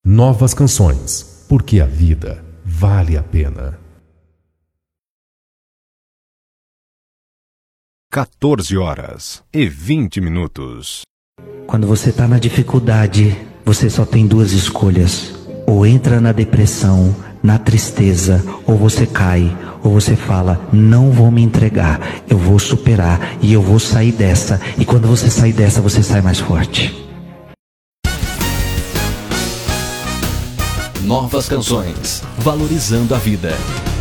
Novas canções, porque a vida vale a pena. 14h20. Quando você está na dificuldade, você só tem duas escolhas. Ou entra na depressão, na tristeza, ou você cai, ou você fala, não vou me entregar, eu vou superar e eu vou sair dessa. E quando você sair dessa, você sai mais forte. Novas canções, valorizando a vida.